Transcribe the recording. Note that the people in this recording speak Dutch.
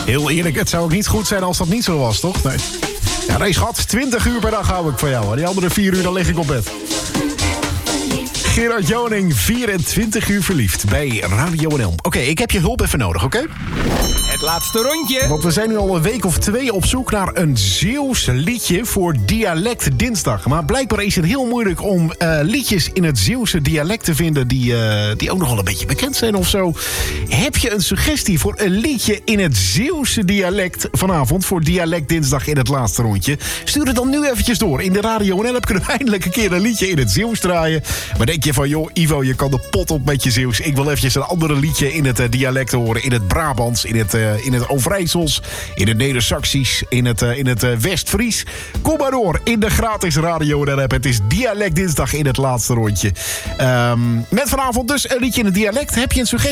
Heel eerlijk, het zou ook niet goed zijn als dat niet zo was, toch? Nee. Ja, nee, schat, 20 uur per dag hou ik van jou. En die andere 4 uur, dan lig ik op bed. Gerard Joning, 24 uur verliefd bij Radio NL. Oké, ik heb je hulp even nodig, oké? Het laatste rondje. Want we zijn nu al een week of 2 op zoek naar een Zeeuws liedje voor Dialect Dinsdag. Maar blijkbaar is het heel moeilijk om liedjes in het Zeeuwse dialect te vinden die ook nog wel een beetje bekend zijn of zo. Heb je een suggestie voor een liedje in het Zeeuwse dialect vanavond voor Dialect Dinsdag in het laatste rondje? Stuur het dan nu eventjes door. In de Radio NL kunnen we eindelijk een keer een liedje in het Zeeuws draaien. Maar denk je van, joh, Ivo, je kan de pot op met je Zeeuws. Ik wil eventjes een andere liedje in het dialect horen. In het Brabants, in het Overijssels, in het Neder-Saxisch, in het West-Fries. Kom maar door in de gratis Radio NL-app. Het is Dialect Dinsdag in het laatste rondje. Met vanavond dus een liedje in het dialect. Heb je een suggestie?